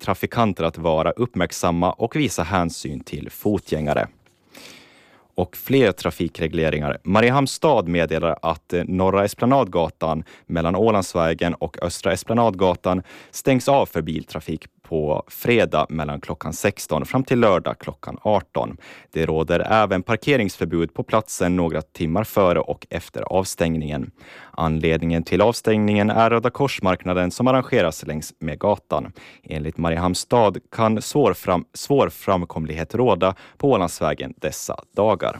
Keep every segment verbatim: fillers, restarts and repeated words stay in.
trafikanter att vara uppmärksamma och visa hänsyn till fotgängare. Och fler trafikregleringar. Mariehamns stad meddelar att Norra Esplanadgatan mellan Ålandsvägen och Östra Esplanadgatan stängs av för biltrafik på fredag mellan klockan sexton fram till lördag klockan arton. Det råder även parkeringsförbud på platsen några timmar före och efter avstängningen. Anledningen till avstängningen är Röda Korsmarknaden som arrangeras längs med gatan. Enligt Mariehamns stad kan svår, fram, svår framkomlighet råda på Ålandsvägen dessa dagar.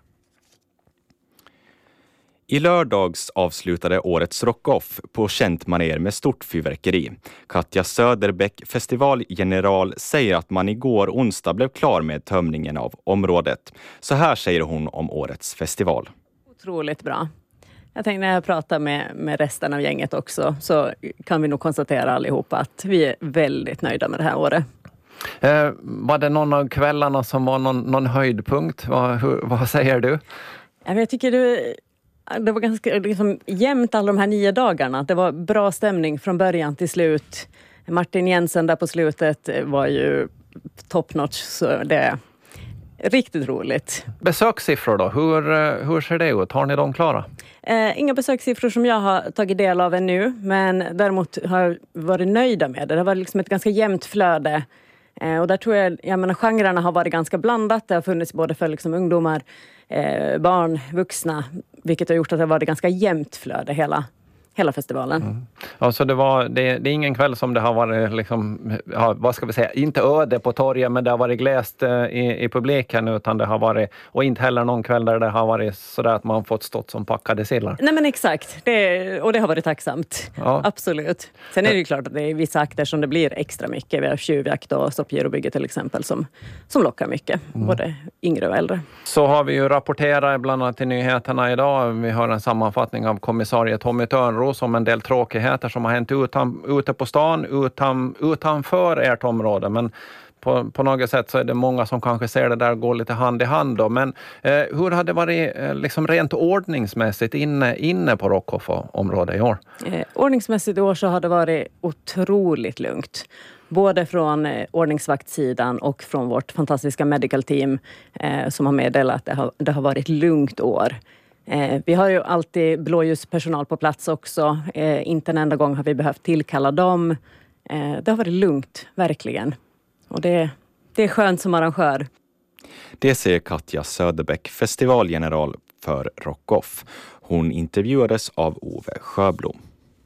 I lördags avslutade årets Rock-Off på känt manér med stort fyrverkeri. Katja Söderbäck, festivalgeneral, säger att man igår onsdag blev klar med tömningen av området. Så här säger hon om årets festival. Otroligt bra. Jag tänkte när jag pratar med, med resten av gänget också så kan vi nog konstatera allihopa att vi är väldigt nöjda med det här året. Eh, var det någon av kvällarna som var någon, någon höjdpunkt? Vad, hur, vad säger du? Jag tycker du... Det var ganska liksom, jämnt alla de här nio dagarna. Det var bra stämning från början till slut. Martin Jensen där på slutet var ju top notch. Så det är riktigt roligt. Besökssiffror då? Hur, hur ser det ut? Har ni dem klara? Eh, inga besökssiffror som jag har tagit del av ännu. Men däremot har jag varit nöjda med det. Det var liksom ett ganska jämnt flöde. Eh, och där tror jag, jag menar, genrerna har varit ganska blandat. Det har funnits både för liksom, ungdomar, eh, barn, vuxna. Vilket har gjort att det var ett ganska jämnt flöde hela, hela festivalen. Mm. Ja, så det, var, det, det är ingen kväll som det har varit, liksom, ja, vad ska vi säga, inte öde på torget, men det har varit gläst eh, i, i publiken, utan det har varit, och inte heller någon kväll där det har varit sådär att man fått stått som packade sillar. Nej men exakt, det, och det har varit tacksamt. Ja. Absolut. Sen är det ju klart att det är vissa akter som det blir extra mycket. Vi har tjuvjakt och stoppgirobygge till exempel som, som lockar mycket, mm. både yngre och äldre. Så har vi ju rapporterat bland annat i nyheterna idag. Vi har en sammanfattning av kommissarie Tommy Törnros om en del tråkigheter som har hänt utan, ute på stan, utan, utanför ert område. Men på, på något sätt så är det många som kanske ser det där gå lite hand i hand då. Men eh, hur har det varit eh, liksom rent ordningsmässigt inne, inne på Rock-Off-området i år? Eh, ordningsmässigt i år så har det varit otroligt lugnt. Både från eh, ordningsvaktssidan och från vårt fantastiska medical team eh, som har meddelat att det har, det har varit lugnt år. Eh, vi har ju alltid blåljuspersonal på plats också. Eh, inte en enda gång har vi behövt tillkalla dem. Eh, det har varit lugnt, verkligen. Och det, det är skönt som arrangör. Det säger Katja Söderbäck, festivalgeneral för Rock-Off. Hon intervjuades av Ove Sjöblom.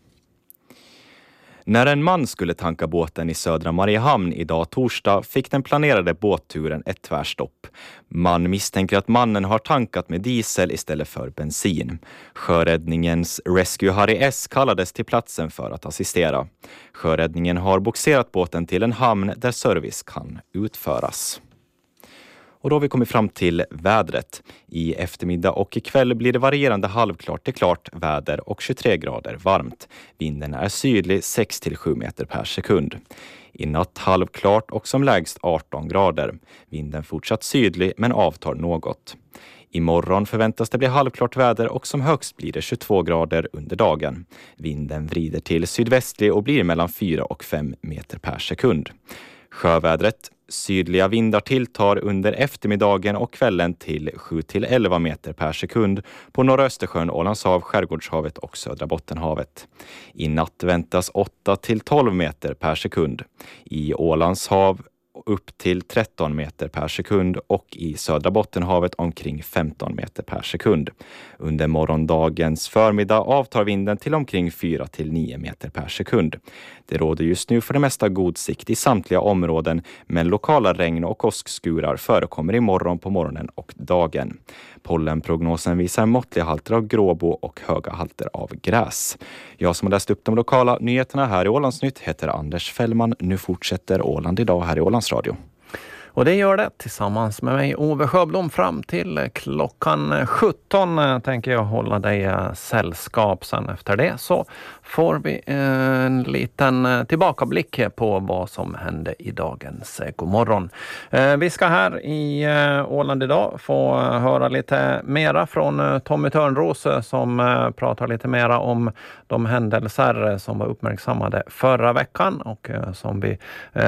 När en man skulle tanka båten i södra Mariehamn idag torsdag fick den planerade båtturen ett tvärstopp. Man misstänker att mannen har tankat med diesel istället för bensin. Sjöräddningens Rescue Harry S kallades till platsen för att assistera. Sjöräddningen har boxerat båten till en hamn där service kan utföras. Och då har vi kommit fram till vädret. I eftermiddag och ikväll blir det varierande halvklart till klart väder och tjugotre grader varmt. Vinden är sydlig sex till sju meter per sekund. I natt halvklart och som lägst arton grader. Vinden fortsatt sydlig men avtar något. Imorgon förväntas det bli halvklart väder och som högst blir det tjugotvå grader under dagen. Vinden vrider till sydvästlig och blir mellan fyra och fem meter per sekund. Sjövädret. Sydliga vindar tilltar under eftermiddagen och kvällen till sju till elva meter per sekund på norra Östersjön, Ålandshav, Skärgårdshavet och södra Bottenhavet. I natt väntas åtta till tolv meter per sekund. I Ålandshav upp till tretton meter per sekund och i södra Bottenhavet omkring femton meter per sekund. Under morgondagens förmiddag avtar vinden till omkring fyra till nio meter per sekund. Det råder just nu för det mesta god sikt i samtliga områden, men lokala regn- och åskskurar förekommer imorgon på morgonen och dagen. Pollenprognosen visar måttliga halter av gråbo och höga halter av gräs. Jag som har läst upp de lokala nyheterna här i Ålandsnytt heter Anders Fällman. Nu fortsätter Åland idag här i Ålands Radio. Och det gör det tillsammans med mig Ove Sjöblom fram till klockan sjutton tänker jag hålla dig sällskap. Sen efter det så får vi en liten tillbakablick på vad som hände i dagens Godmorgon. Vi ska här i Åland idag få höra lite mera från Tommy Törnros som pratar lite mera om de händelser som var uppmärksammade förra veckan och som vi